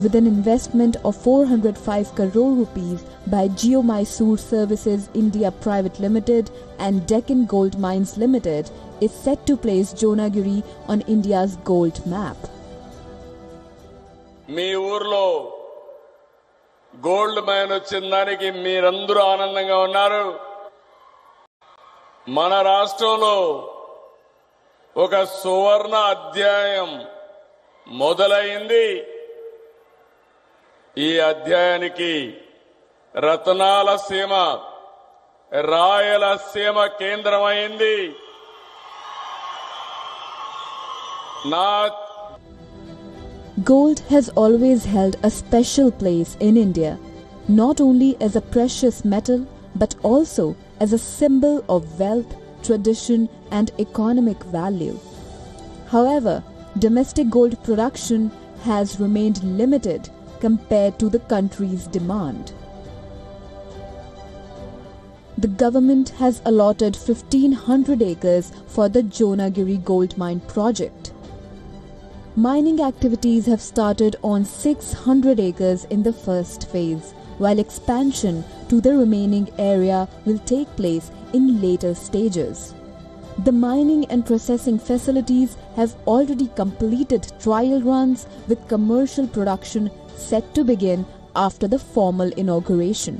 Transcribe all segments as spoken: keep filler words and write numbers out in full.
with an investment of four hundred five crore rupees by Geo Mysore Services India Private Limited and Deccan Gold Mines Limited, is set to place Jonagiri on India's gold map. మీ ఊర్లో gold mine వచ్చిన దానికి మీరందరూ ఆనందంగా ఉన్నారు. మన రాష్ట్రంలో ఒక సువర్ణ అధ్యాయం మొదలైంది. ఈ అధ్యాయానికి రత్నాల సీమ, రాయలసీమ కేంద్రమైంది. నా Gold has always held a special place in India, not only as a precious metal but also as a symbol of wealth, tradition and economic value. However, domestic gold production has remained limited compared to the country's demand. The government has allotted fifteen hundred acres for the Jonagiri gold mine project. Mining activities have started on six hundred acres in the first phase, while expansion to the remaining area will take place in later stages. The mining and processing facilities have already completed trial runs, with commercial production set to begin after the formal inauguration.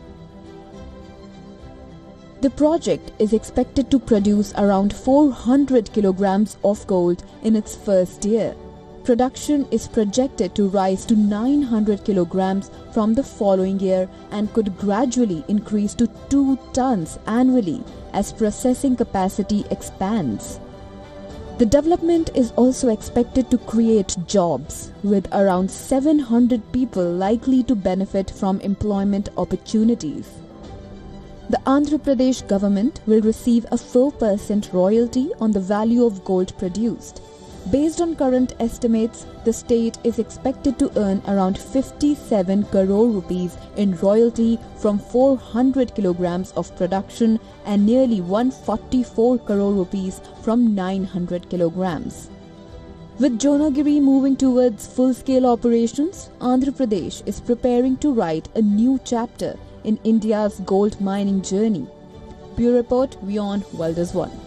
The project is expected to produce around four hundred kilograms of gold in its first year. Production is projected to rise to nine hundred kilograms from the following year and could gradually increase to two tons annually as processing capacity expands. The development is also expected to create jobs, with around seven hundred people likely to benefit from employment opportunities. The Andhra Pradesh government will receive a four percent royalty on the value of gold produced. Based on current estimates, the state is expected to earn around fifty-seven crore rupees in royalty from four hundred kilograms of production and nearly one hundred forty-four crore rupees from nine hundred kilograms. With Jonagiri moving towards full-scale operations, Andhra Pradesh is preparing to write a new chapter in India's gold mining journey. Bureau Report, WION, World is One.